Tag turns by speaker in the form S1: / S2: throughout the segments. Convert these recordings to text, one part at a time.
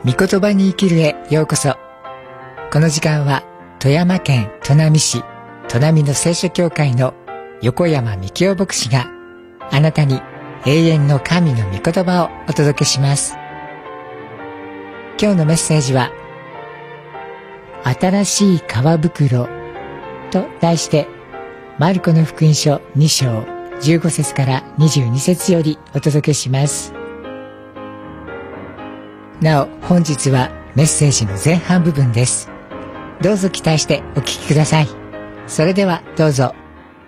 S1: 御言葉に生きるへようこそ。この時間は富山県砺波市砺波の聖書教会の横山幹夫牧師があなたに永遠の神の御言葉をお届けします。今日のメッセージは新しい皮袋と題してマルコの福音書2章15節から22節よりお届けします。なお本日はメッセージの前半部分です。どうぞ期待してお聞きください。それではどうぞ。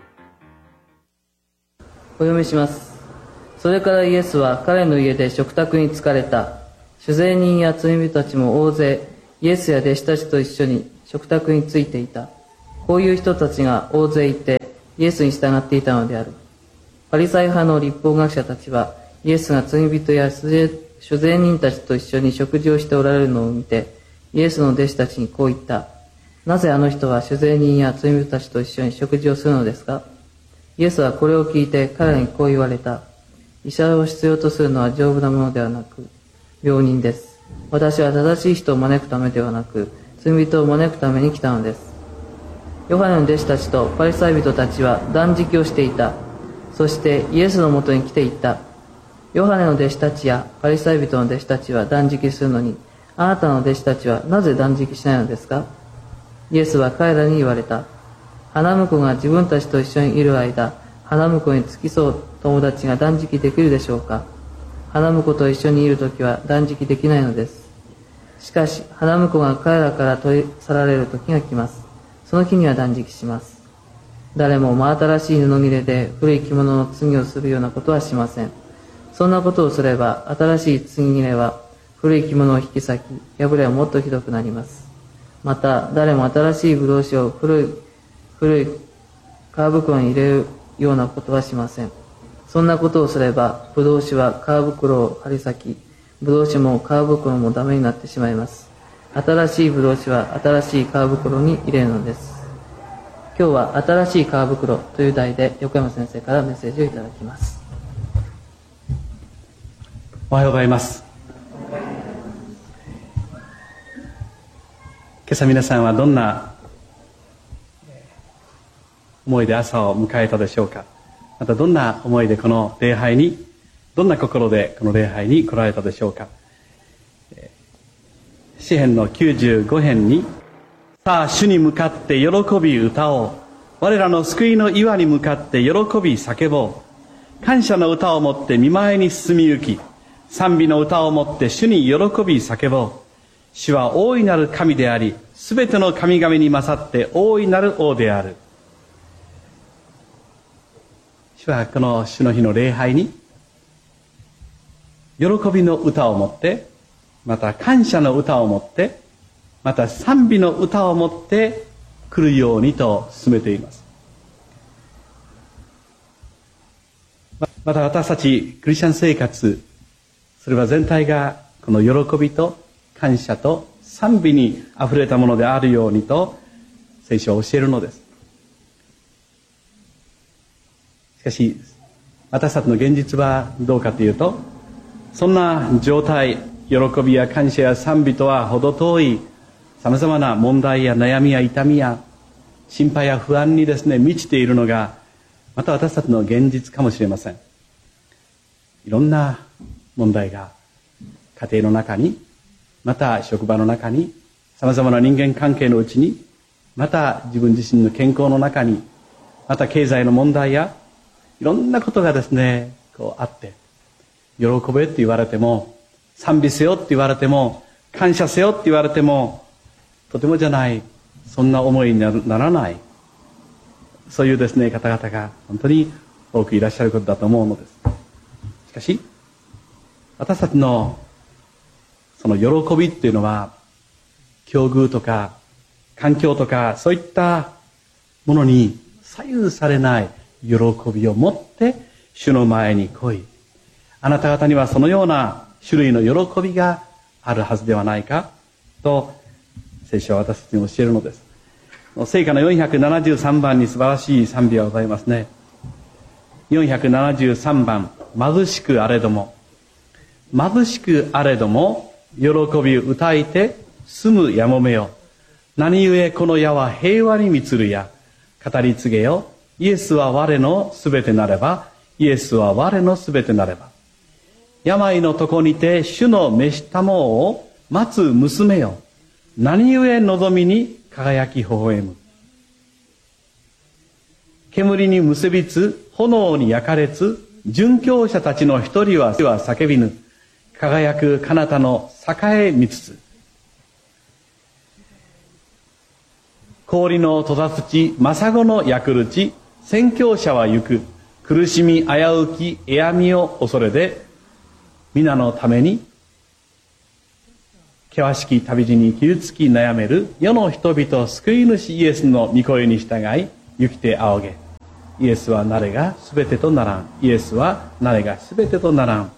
S2: お読みします。それからイエスは彼の家で食卓に疲れた。主税人や罪人たちも大勢イエスや弟子たちと一緒に食卓についていた。こういう人たちが大勢いてイエスに従っていたのである。パリサイ派の律法学者たちはイエスが罪人や主税人たちと一緒に食事をしておられるのを見てイエスの弟子たちにこう言った。なぜあの人は主税人や罪人たちと一緒に食事をするのですか？イエスはこれを聞いて彼らにこう言われた。医者を必要とするのは丈夫なものではなく病人です。私は正しい人を招くためではなく罪人を招くために来たのです。ヨハネの弟子たちとパリサイ人たちは断食をしていた。そしてイエスのもとに来ていった。ヨハネの弟子たちやパリサイ人の弟子たちは断食するのに、あなたの弟子たちはなぜ断食しないのですか？イエスは彼らに言われた。花婿が自分たちと一緒にいる間、花婿に付き添う友達が断食できるでしょうか？花婿と一緒にいるときは断食できないのです。しかし花婿が彼らから取り去られる時が来ます。その日には断食します。誰も真新しい布切れで古い着物の継ぎをするようなことはしません。そんなことをすれば新しい継ぎ切れは古い着物を引き裂き、破れはもっとひどくなります。また誰も新しいブドウ酒を古い皮袋に入れるようなことはしません。そんなことをすればブドウ酒は皮袋を張り裂き、ブドウ酒も皮袋もダメになってしまいます。新しいブドウ酒は新しい皮袋に入れるのです。今日は新しい皮袋という題で横山先生からメッセージをいただきます。
S3: おはようございます。今朝皆さんはどんな思いで朝を迎えたでしょうか。またどんな思いでこの礼拝に、どんな心でこの礼拝に来られたでしょうか。詩編の95編に、さあ主に向かって喜び歌おう。我らの救いの岩に向かって喜び叫ぼう。感謝の歌をもって御前に進み行き、賛美の歌をもって主に喜び叫ぼう。主は大いなる神であり、すべての神々に勝って大いなる王である。主はこの主の日の礼拝に、喜びの歌をもって、また感謝の歌をもって、また賛美の歌をもって来るようにと進めています。また私たちクリスチャン生活、それは全体がこの喜びと感謝と賛美にあふれたものであるようにと聖書は教えるのです。しかし私たちの現実はどうかというと、そんな状態、喜びや感謝や賛美とは程遠いさまざまな問題や悩みや痛みや心配や不安にですね満ちているのがまた私たちの現実かもしれません。いろんな問題が家庭の中に、また職場の中に、さまざまな人間関係のうちに、また自分自身の健康の中に、また経済の問題やいろんなことがですねあって、喜べって言われても、賛美せよって言われても、感謝せよって言われても、とてもじゃない、そんな思いにならない、そういうですね方々が本当に多くいらっしゃることだと思うのです。しかし私たちのその喜びっていうのは、境遇とか環境とかそういったものに左右されない喜びを持って主の前に来い。あなた方にはそのような種類の喜びがあるはずではないかと聖書は私たちに教えるのです。聖歌の473番に素晴らしい賛美がございますね。473番、貧しくあれども、貧しくあれども喜び歌いて住むやもめよ。何故この矢は平和に満つるや。語り継げよ。イエスは我のすべてなれば。イエスは我のすべてなれば。病のとこにて主の召したもを待つ娘よ。何故望みに輝き微笑む。煙に結びつ、炎に焼かれつ、殉教者たちの一人は叫びぬ。輝く彼方の栄見つつ。氷の閉ざす地、真子の焼くる地、宣教者は行く。苦しみ、危うき、えやみを恐れで、皆のために、険しき旅路に傷つき悩める世の人々救い主イエスの御声に従い、行きて仰げ。イエスはなれがすべてとならん。イエスはなれがすべてとならん。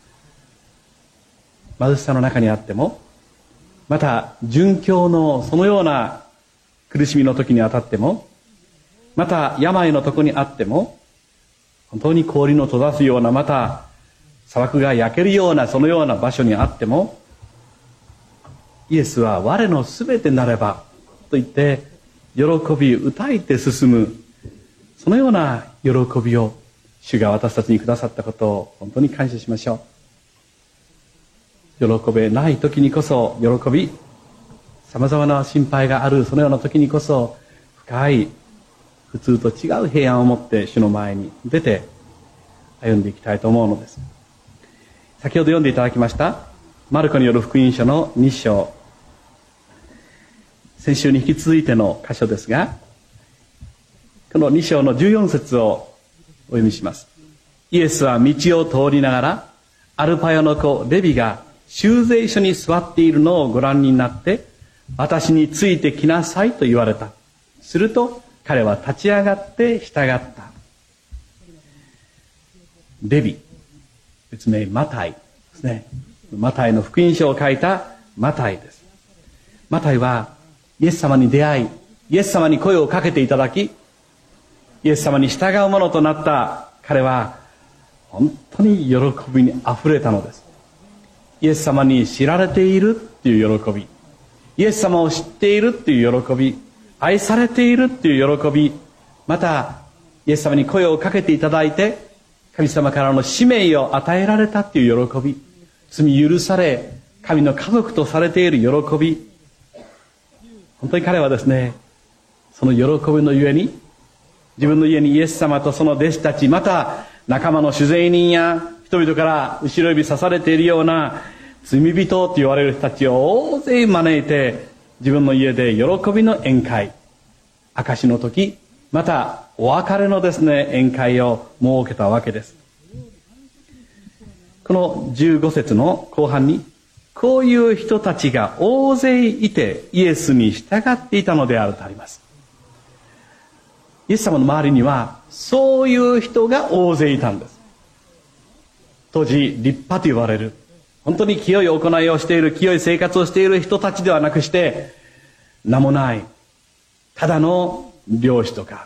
S3: 貧しさの中にあっても、また殉教のそのような苦しみの時にあたっても、また病のとこにあっても、本当に氷の閉ざすような、また砂漠が焼けるようなそのような場所にあっても、イエスは我のすべてなればと言って喜び歌いて進む、そのような喜びを主が私たちにくださったことを本当に感謝しましょう。喜べない時にこそ喜び、さまざまな心配があるそのような時にこそ深い普通と違う平安を持って主の前に出て歩んでいきたいと思うのです。先ほど読んでいただきましたマルコによる福音書の2章、先週に引き続いての箇所ですが、この2章の14節をお読みします。イエスは道を通りながら、アルパヨの子レビが修税所に座っているのをご覧になって、私についてきなさいと言われた。すると彼は立ち上がって従った。レビ、別名マタイですね。マタイの福音書を書いたマタイです。マタイはイエス様に出会い、イエス様に声をかけていただき、イエス様に従うものとなった彼は本当に喜びにあふれたのです。イエス様に知られているっていう喜び、イエス様を知っているっていう喜び、愛されているっていう喜び、またイエス様に声をかけていただいて神様からの使命を与えられたっていう喜び、罪許され神の家族とされている喜び、本当に彼はですね、その喜びのゆえに自分の家にイエス様とその弟子たち、また仲間の主税人や人々から後ろ指さされているような罪人と言われる人たちを大勢招いて、自分の家で喜びの宴会、証の時、またお別れのですね宴会を設けたわけです。この15節の後半に、こういう人たちが大勢いてイエスに従っていたのであるとあります。イエス様の周りにはそういう人が大勢いたんです。当時立派と言われる、本当に清い行いをしている、清い生活をしている人たちではなくして、名もないただの漁師とか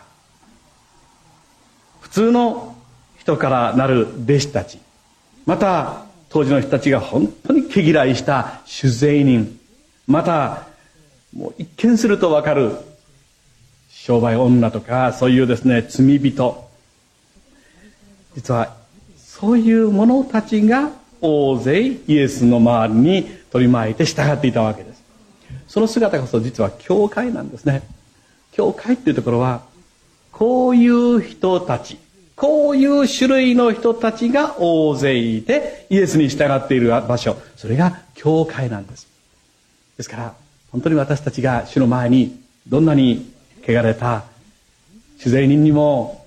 S3: 普通の人からなる弟子たち、また当時の人たちが本当に毛嫌いした主税人、またもう一見すると分かる商売女とか、そういうですね罪人、実はそういう者たちが大勢イエスの周りに取り巻いて従っていたわけです。その姿こそ実は教会なんですね。教会っていうところは、こういう人たち、こういう種類の人たちが大勢いてイエスに従っている場所、それが教会なんです。ですから本当に私たちが主の前にどんなに汚れた主税人にも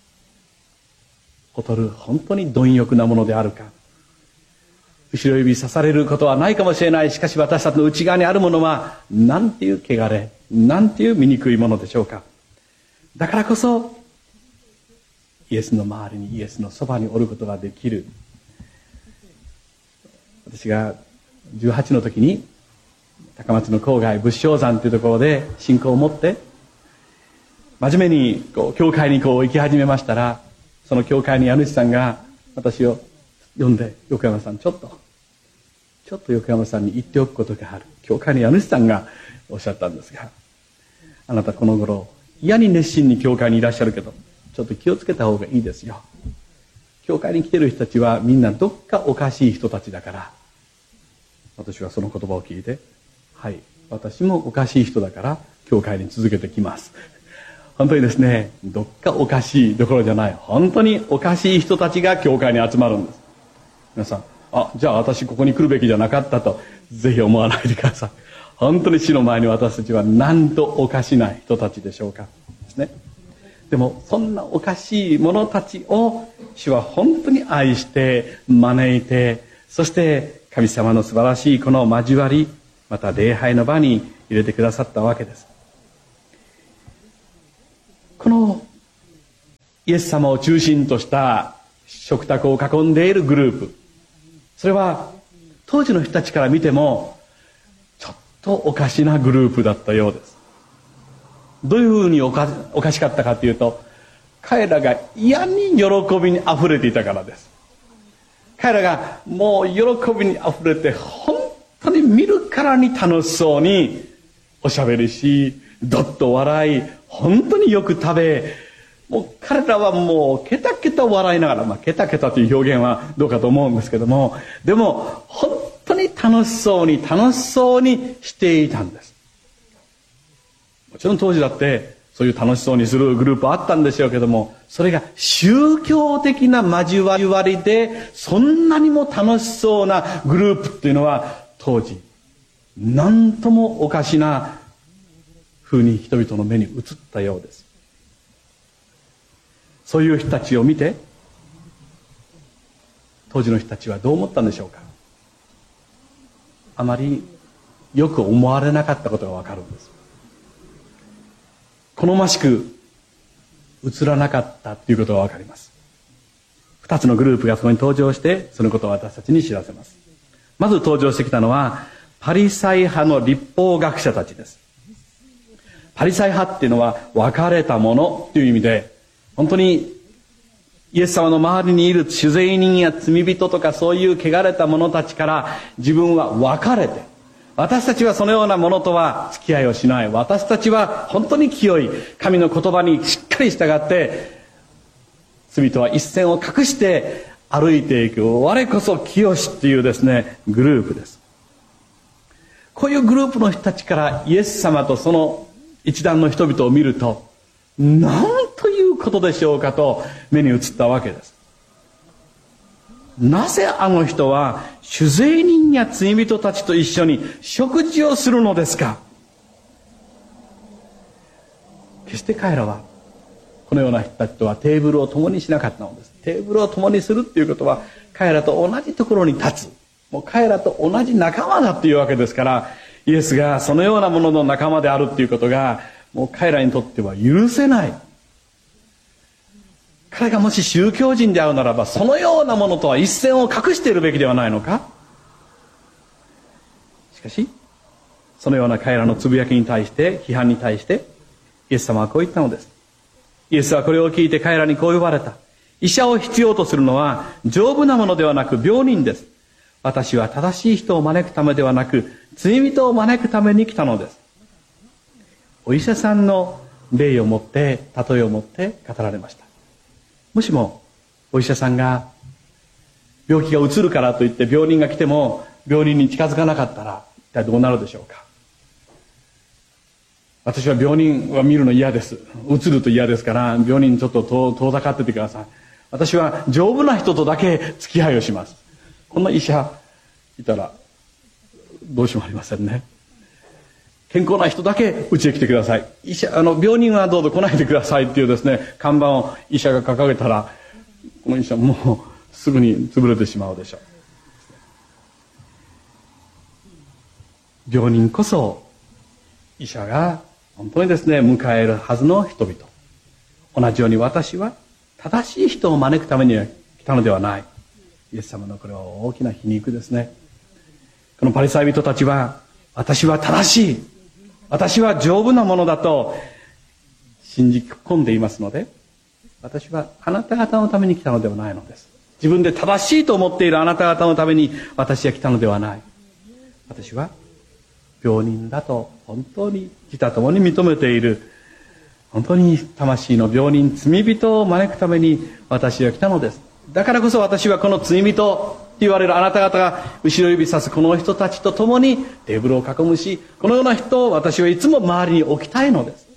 S3: 劣る本当に貪欲なものであるか、後ろ指さされることはないかもしれない。しかし私たちの内側にあるものはなんていう汚れ、なんていう醜いものでしょうか。だからこそイエスの周りに、イエスのそばにおることができる。私が18の時に高松の郊外仏生山というところで信仰を持って真面目に教会に行き始めましたら、その教会に家主さんが私を呼んで、横山さん、ちょっとちょっと横山さんに言っておくことがある。教会の家主さんがおっしゃったんですが、あなたこの頃嫌に熱心に教会にいらっしゃるけど、ちょっと気をつけた方がいいですよ。教会に来てる人たちはみんなどっかおかしい人たちだから。私はその言葉を聞いて、はい、私もおかしい人だから教会に続けてきます。本当にですね、どっかおかしいどころじゃない、本当におかしい人たちが教会に集まるんです。皆さん、じゃあ私ここに来るべきじゃなかったとぜひ思わないでください。本当に死の前に私たちはなんとおかしな人たちでしょうかですね。でもそんなおかしい者たちを主は本当に愛して招いて、そして神様の素晴らしいこの交わり、また礼拝の場に入れてくださったわけです。このイエス様を中心とした食卓を囲んでいるグループ、それは当時の人たちから見てもちょっとおかしなグループだったようです。どういうふうにおかしかったかというと、彼らが嫌に喜びにあふれていたからです。彼らがもう喜びにあふれて、本当に見るからに楽しそうにおしゃべりし、どっと笑い、本当によく食べ、もう彼らはもうケタケタ笑いながら、ケタケタという表現はどうかと思うんですけども、でも本当に楽しそうにしていたんです。もちろん当時だってそういう楽しそうにするグループはあったんでしょうけども、それが宗教的な交わりでそんなにも楽しそうなグループっていうのは当時何ともおかしな風に人々の目に映ったようです。そういう人たちを見て当時の人たちはどう思ったんでしょうか。あまりよく思われなかったことがわかるんです。好ましく映らなかったということがわかります。二つのグループがそこに登場して、そのことを私たちに知らせます。まず登場してきたのはパリサイ派の律法学者たちです。パリサイ派っていうのは分かれた者という意味で、本当にイエス様の周りにいる主税人や罪人とかそういう汚れた者たちから自分は分かれて、私たちはそのようなものとは付き合いをしない。私たちは本当に清い。神の言葉にしっかり従って、罪とは一線を画して歩いていく。我こそ清しっていうですね、グループです。こういうグループの人たちからイエス様とその一団の人々を見ると、なんということでしょうかと目に映ったわけです。なぜあの人は主税人や罪人たちと一緒に食事をするのですか。決して彼らはこのような人たちとはテーブルを共にしなかったのです。テーブルを共にするっていうことは彼らと同じところに立つ、もう彼らと同じ仲間だっていうわけですから、イエスがそのようなものの仲間であるっていうことがもう彼らにとっては許せない。彼がもし宗教人であるならば、そのようなものとは一線を画しているべきではないのか。しかしそのような彼らのつぶやきに対して、批判に対してイエス様はこう言ったのです。イエスはこれを聞いて彼らにこう呼ばれた。医者を必要とするのは丈夫なものではなく病人です。私は正しい人を招くためではなく罪人を招くために来たのです。お医者さんの例をもって例えをもって語られました。もしもお医者さんが病気がうつるからといって病人が来ても病人に近づかなかったら一体どうなるでしょうか。私は病人は見るの嫌です。うつると嫌ですから、病人ちょっと遠ざかっててください。私は丈夫な人とだけ付き合いをします。こんな医者いたらどうしようもありませんね。健康な人だけうちへ来てください。病人はどうぞ来ないでくださいっていうですね、看板を医者が掲げたら、この医者もうすぐに潰れてしまうでしょう。病人こそ医者が本当にですね、迎えるはずの人々。同じように私は正しい人を招くために来たのではない。イエス様のこれは大きな皮肉ですね。このパリサイ人たちは、私は正しい、私は丈夫なものだと信じ込んでいますので、私はあなた方のために来たのではないのです。自分で正しいと思っているあなた方のために私は来たのではない。 私は病人だと本当に自他ともに認めている、本当に魂の病人、罪人を招くために私は来たのです。だからこそ私はこの罪人と言われるあなた方が後ろ指さすこの人たちと共にテーブルを囲むし、このような人を私はいつも周りに置きたいのです。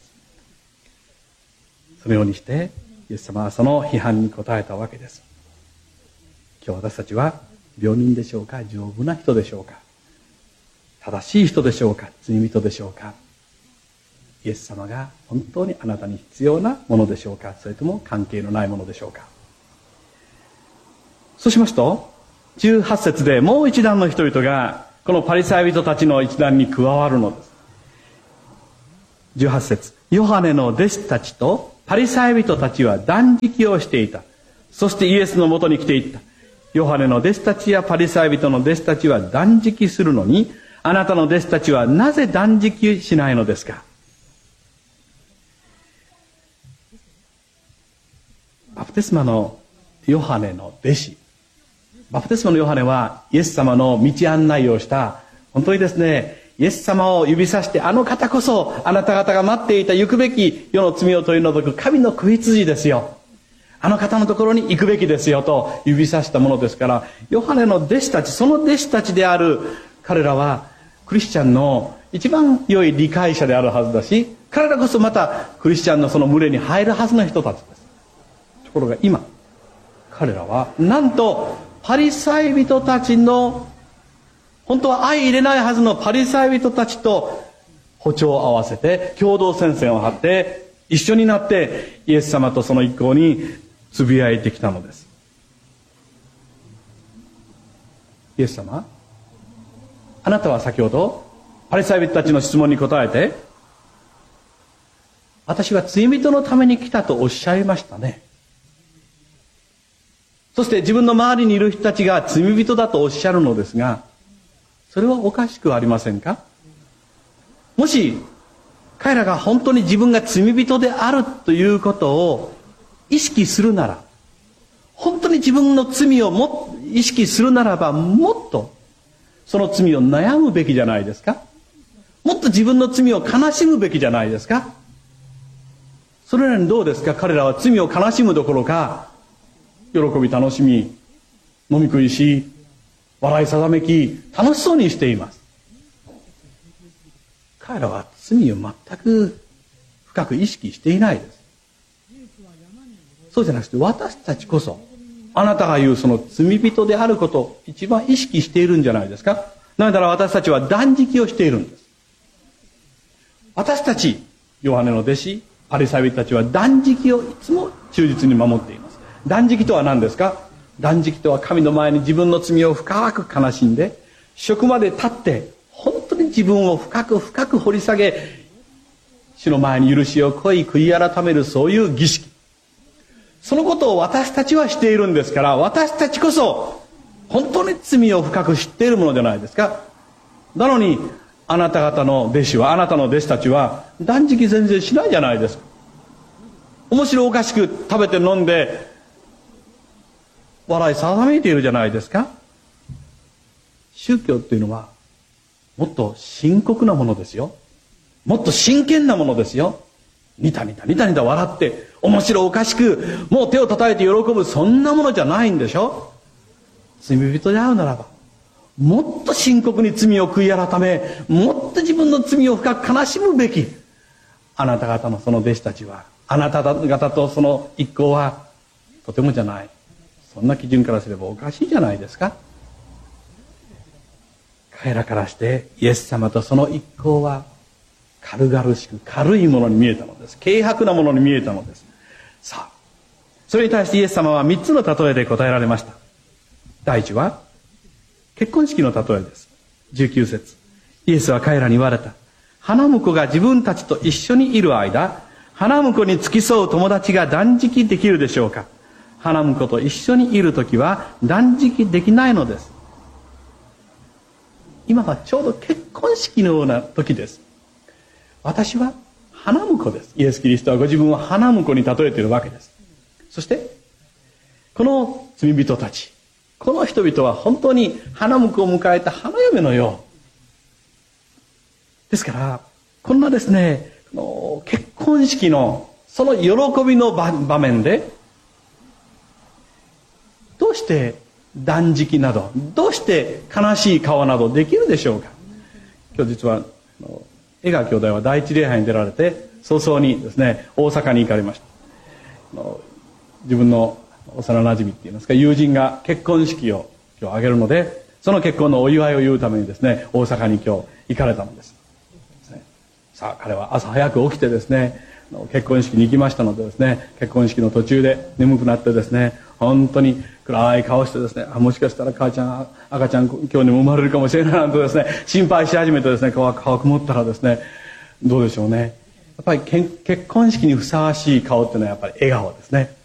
S3: そのようにしてイエス様はその批判に応えたわけです。今日私たちは病人でしょうか、丈夫な人でしょうか、正しい人でしょうか、罪人でしょうか、イエス様が本当にあなたに必要なものでしょうか、それとも関係のないものでしょうか。そうしますと18節でもう一団の人々がこのパリサイ人たちの一団に加わるのです。18節、ヨハネの弟子たちとパリサイ人たちは断食をしていた。そしてイエスのもとに来ていった。ヨハネの弟子たちやパリサイ人の弟子たちは断食するのに、あなたの弟子たちはなぜ断食しないのですか。バプテスマのヨハネの弟子、バプテスマのヨハネはイエス様の道案内をした本当にですね、イエス様を指さして、あの方こそあなた方が待っていた行くべき世の罪を取り除く神の子羊ですよ、あの方のところに行くべきですよと指さしたものですから、ヨハネの弟子たち、その弟子たちである彼らはクリスチャンの一番良い理解者であるはずだし、彼らこそまたクリスチャンのその群れに入るはずの人たちです。ところが今彼らはなんとパリサイ人たちの、本当は相入れないはずのパリサイ人たちと歩調を合わせて共同戦線を張って一緒になってイエス様とその一行につぶやいてきたのです。イエス様、あなたは先ほどパリサイ人たちの質問に答えて、私は罪人のために来たとおっしゃいましたね。そして自分の周りにいる人たちが罪人だとおっしゃるのですが、それはおかしくありませんか。もし彼らが本当に自分が罪人であるということを意識するなら、本当に自分の罪を意識するならば、もっとその罪を悩むべきじゃないですか。もっと自分の罪を悲しむべきじゃないですか。それなのにどうですか、彼らは罪を悲しむどころか、喜び楽しみ、飲み食いし、笑いさざめき、楽しそうにしています。彼らは罪を全く深く意識していないです。そうじゃなくて、私たちこそあなたが言うその罪人であることを一番意識しているんじゃないですか。なぜなら私たちは断食をしているんです。私たちヨハネの弟子パリサイ人たちは断食をいつも忠実に守っています。断食とは何ですか。断食とは神の前に自分の罪を深く悲しんで、職まで立って本当に自分を深く深く掘り下げ、主の前に許しを請い悔い改める、そういう儀式、そのことを私たちはしているんですから、私たちこそ本当に罪を深く知っているものじゃないですか。なのにあなた方の弟子は、あなたの弟子たちは断食全然しないじゃないですか。面白おかしく食べて飲んで笑いさざめいているじゃないですか。宗教っていうのはもっと深刻なものですよ。もっと真剣なものですよ。ニタニタニタニタ笑って面白おかしくもう手を叩いて喜ぶ、そんなものじゃないんでしょ。罪人で会うならばもっと深刻に罪を悔い改め、もっと自分の罪を深く悲しむべきあなた方のその弟子たちは、あなた方とその一行はとてもじゃない、そんな基準からすればおかしいじゃないですか。彼らからしてイエス様とその一行は軽々しく軽いものに見えたのです。軽薄なものに見えたのです。さあ、それに対してイエス様は3つの例えで答えられました。第一は結婚式の例えです。19節、イエスは彼らに言われた。花婿が自分たちと一緒にいる間、花婿に付き添う友達が断食できるでしょうか。花婿と一緒にいるときは断食できないのです。今はちょうど結婚式のような時です。私は花婿です。イエス・キリストはご自分を花婿に例えているわけです。そしてこの罪人たち、この人々は本当に花婿を迎えた花嫁のよう、 ですからこんなですね結婚式のその喜びの場面でどうして断食などどうして悲しい顔などできるでしょうか。今日実は江川兄弟は第一礼拝に出られて早々にですね大阪に行かれました。自分の幼なじみっていいますか友人が結婚式を今日挙げるので、その結婚のお祝いを言うためにですね大阪に今日行かれたのです。さあ彼は朝早く起きてですね結婚式に行きましたのでですね、結婚式の途中で眠くなってですね本当に暗い顔してですね、もしかしたら母ちゃん赤ちゃん今日にも生まれるかもしれないなんてですね心配し始めてですね顔曇ったらですねどうでしょうね、やっぱり結婚式にふさわしい顔っていうのはやっぱり笑顔ですね。